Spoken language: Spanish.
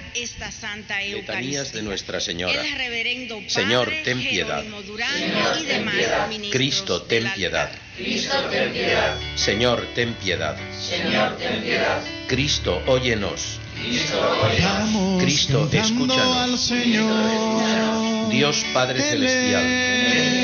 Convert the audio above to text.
esta Santa Eucaristía. Letanías de Nuestra Señora. El reverendo Padre Señor, ten piedad. Jerónimo Durán y demás ministros Cristo, ten del piedad. altar. Cristo, ten piedad. Señor, ten piedad. Señor, ten piedad. Cristo, óyenos. Cristo, óyenos. Cristo, escúchanos. al Señor. Dios Padre Él Celestial.